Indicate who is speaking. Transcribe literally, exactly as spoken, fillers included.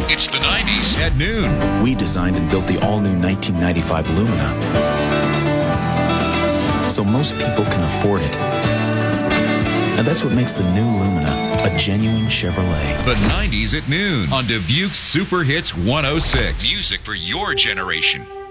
Speaker 1: It's the nineties at noon.
Speaker 2: We designed and built the all-new nineteen ninety-five Lumina, so most people can afford it. And that's what makes the new Lumina a genuine Chevrolet.
Speaker 1: The nineties at noon on Dubuque's Super Hits one oh six. Music for your generation.